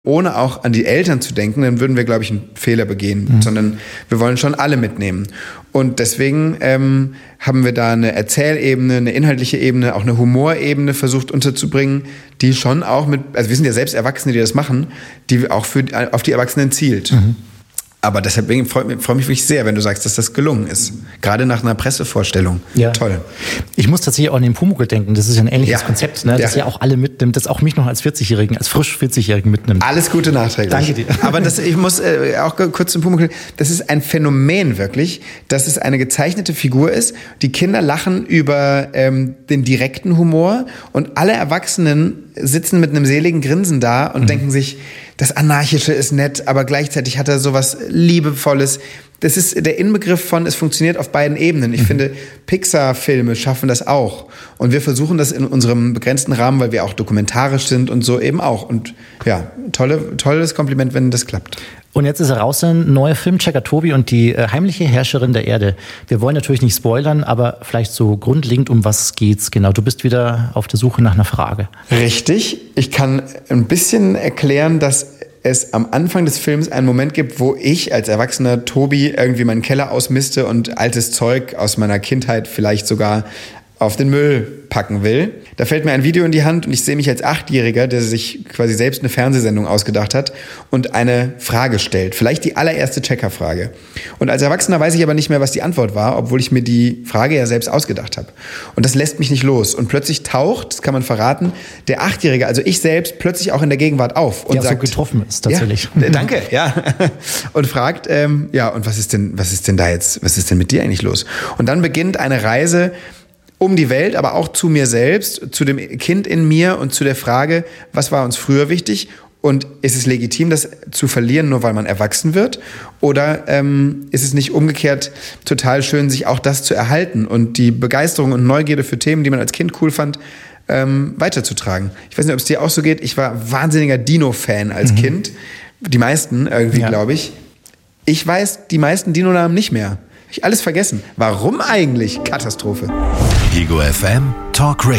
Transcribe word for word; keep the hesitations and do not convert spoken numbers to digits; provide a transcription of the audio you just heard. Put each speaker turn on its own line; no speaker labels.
ohne auch an die Eltern zu denken, dann würden wir, glaube ich, einen Fehler begehen, mhm. sondern wir wollen schon alle mitnehmen. Und deswegen ähm, haben wir da eine Erzählebene, eine inhaltliche Ebene, auch eine Humorebene versucht unterzubringen, die schon auch mit, also wir sind ja selbst Erwachsene, die das machen, die auch für, auf die Erwachsenen zielt. Mhm. Aber deshalb freue mich, freu mich wirklich sehr, wenn du sagst, dass das gelungen ist. Gerade nach einer Pressevorstellung. Ja. Toll.
Ich muss tatsächlich auch an den Pumuckl denken. Das ist ja ein ähnliches
ja.
Konzept, ne? Das ja. ja auch alle mitnimmt, das auch mich noch als vierzigjährigen, als frisch vierzigjährigen mitnimmt.
Alles Gute nachträglich.
Danke dir.
Aber das, ich muss äh, auch kurz zum Pumuckl, das ist ein Phänomen wirklich, dass es eine gezeichnete Figur ist. Die Kinder lachen über ähm, den direkten Humor und alle Erwachsenen sitzen mit einem seligen Grinsen da und mhm. denken sich, das Anarchische ist nett, aber gleichzeitig hat er sowas Liebevolles. Das ist der Inbegriff von, es funktioniert auf beiden Ebenen. Ich mhm. finde, Pixar-Filme schaffen das auch. Und wir versuchen das in unserem begrenzten Rahmen, weil wir auch dokumentarisch sind und so eben auch. Und ja, tolle, tolles Kompliment, wenn das klappt.
Und jetzt ist heraus ein neuer Film, Checker Tobi und die äh, heimliche Herrscherin der Erde. Wir wollen natürlich nicht spoilern, aber vielleicht so grundlegend, um was geht's genau? Du bist wieder auf der Suche nach einer Frage.
Richtig. Ich kann ein bisschen erklären, dass es am Anfang des Films einen Moment gibt, wo ich als erwachsener Tobi irgendwie meinen Keller ausmiste und altes Zeug aus meiner Kindheit vielleicht sogar auf den Müll packen will. Da fällt mir ein Video in die Hand und ich sehe mich als Achtjähriger, der sich quasi selbst eine Fernsehsendung ausgedacht hat und eine Frage stellt. Vielleicht die allererste Checker-Frage. Und als Erwachsener weiß ich aber nicht mehr, was die Antwort war, obwohl ich mir die Frage ja selbst ausgedacht habe. Und das lässt mich nicht los. Und plötzlich taucht, das kann man verraten, der Achtjährige, also ich selbst, plötzlich auch in der Gegenwart auf. Und
der
sagt,
so getroffen ist, tatsächlich.
Ja, danke, ja. Und fragt, ähm, ja, und was ist denn, was ist denn da jetzt, was ist denn mit dir eigentlich los? Und dann beginnt eine Reise um die Welt, aber auch zu mir selbst, zu dem Kind in mir und zu der Frage, was war uns früher wichtig und ist es legitim, das zu verlieren, nur weil man erwachsen wird? Oder ähm, ist es nicht umgekehrt total schön, sich auch das zu erhalten und die Begeisterung und Neugierde für Themen, die man als Kind cool fand, ähm, weiterzutragen? Ich weiß nicht, ob es dir auch so geht. Ich war wahnsinniger Dino-Fan als mhm. Kind. Die meisten irgendwie, ja. glaube ich. Ich weiß die meisten Dino-Namen nicht mehr. Ich alles vergessen. Warum eigentlich? Katastrophe.
Ego F M Talk Radio.